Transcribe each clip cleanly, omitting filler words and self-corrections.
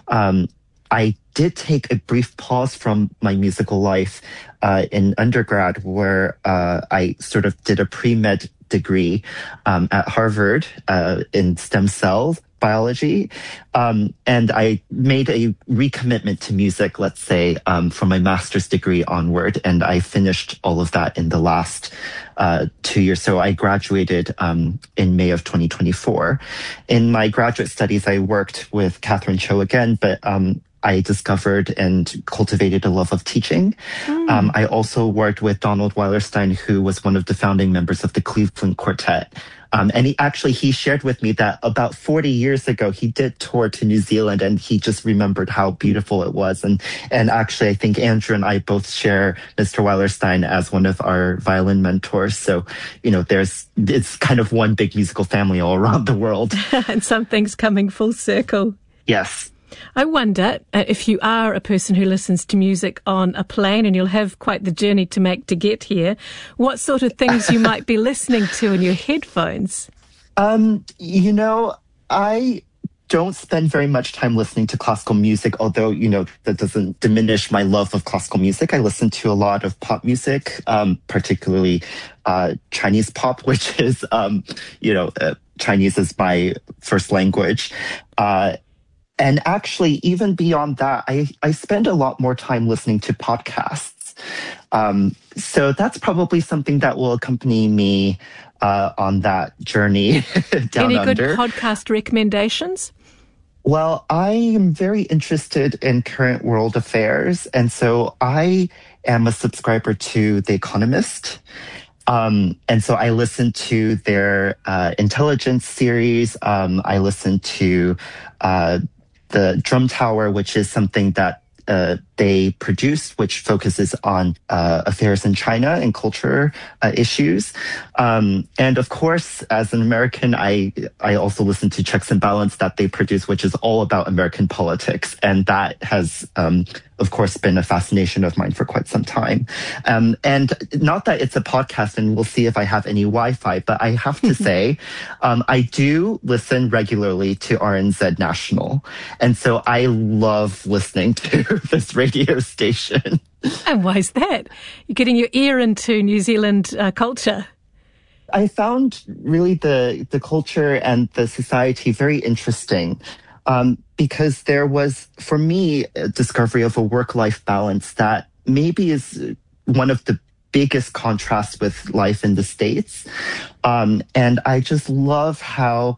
I did take a brief pause from my musical life in undergrad, where I sort of did a pre-med degree at Harvard in stem cell biology. And I made a recommitment to music, let's say, from my master's degree onward. And I finished all of that in the last 2 years. So I graduated in May of 2024. In my graduate studies, I worked with Catherine Cho again, but I discovered and cultivated a love of teaching. I also worked with Donald Weilerstein, who was one of the founding members of the Cleveland Quartet. And he shared with me that about 40 years ago, he did tour to New Zealand, and he just remembered how beautiful it was. And actually, I think Andrew and I both share Mr. Weilerstein as one of our violin mentors. So, it's kind of one big musical family all around the world. And some things coming full circle. Yes. I wonder if you are a person who listens to music on a plane, and you'll have quite the journey to make to get here, what sort of things you might be listening to in your headphones? I don't spend very much time listening to classical music, although, that doesn't diminish my love of classical music. I listen to a lot of pop music, particularly Chinese pop, which is, Chinese is my first language. And actually, even beyond that, I spend a lot more time listening to podcasts. So that's probably something that will accompany me on that journey down under. Any good podcast recommendations? Well, I am very interested in current world affairs. And so I am a subscriber to The Economist. And so I listen to their intelligence series. I listen to the Drum Tower, which is something that they produced, which focuses on affairs in China and culture issues. And of course, as an American, I also listen to Checks and Balance that they produce, which is all about American politics. And that has, of course, been a fascination of mine for quite some time. And not that it's a podcast, and we'll see if I have any Wi-Fi, but I have to say, I do listen regularly to RNZ National. And so I love listening to this radio station. And why is that? You're getting your ear into New Zealand culture. I found really the culture and the society very interesting. Because there was, for me, a discovery of a work-life balance that maybe is one of the biggest contrasts with life in the States. And I just love how,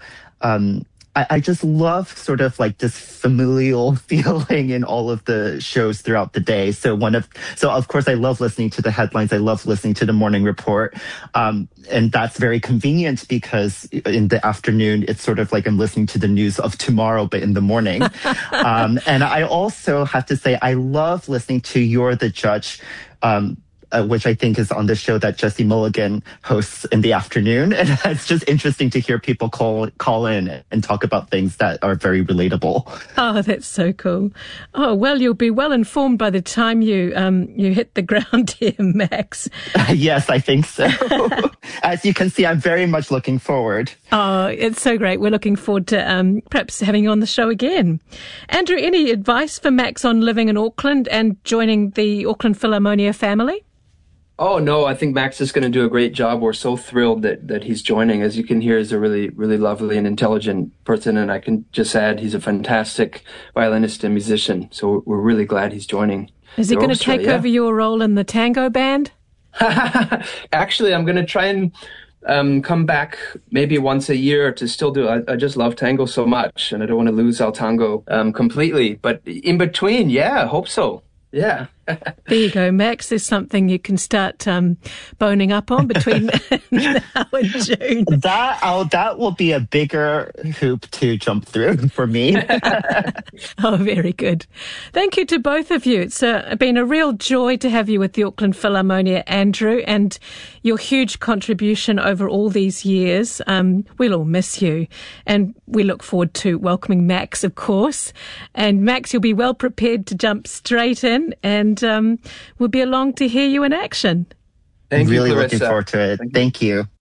I just love sort of like this familial feeling in all of the shows throughout the day. So of course I love listening to the headlines. I love listening to the morning report. And that's very convenient because in the afternoon, it's sort of like I'm listening to the news of tomorrow, but in the morning. And I also have to say, I love listening to You're the Judge, which I think is on the show that Jesse Mulligan hosts in the afternoon. And it's just interesting to hear people call in and talk about things that are very relatable. Oh, that's so cool. Oh, well, you'll be well informed by the time you hit the ground here, Max. Yes, I think so. As you can see, I'm very much looking forward. Oh, it's so great. We're looking forward to perhaps having you on the show again. Andrew, any advice for Max on living in Auckland and joining the Auckland Philharmonia family? Oh, no, I think Max is going to do a great job. We're so thrilled that he's joining. As you can hear, he's a really, really lovely and intelligent person. And I can just add, he's a fantastic violinist and musician. So we're really glad he's joining. Is he going to take over your role in the tango band? Actually, I'm going to try and come back maybe once a year to still do. I just love tango so much, and I don't want to lose our tango completely. But in between, I hope so. Yeah. There you go, Max. There's something you can start boning up on between now and June. That will be a bigger hoop to jump through for me. Oh, very good. Thank you to both of you. It's been a real joy to have you with the Auckland Philharmonia, Andrew, and your huge contribution over all these years. We'll all miss you, and we look forward to welcoming Max, of course. And Max, you'll be well prepared to jump straight in, and we'll be along to hear you in action. Thank you, really Clarissa. Looking forward to it. Thank you.